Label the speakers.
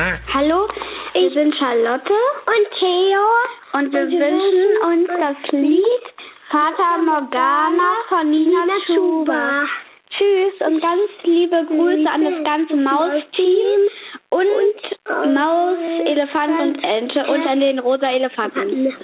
Speaker 1: Hallo, wir sind Charlotte und Theo und wir wünschen uns das Lied Fata Morgana von Nina Chuba. Tschüss und ganz liebe Grüße an das ganze Maus-Team und Maus, Elefant und Ente und an den rosa Elefanten.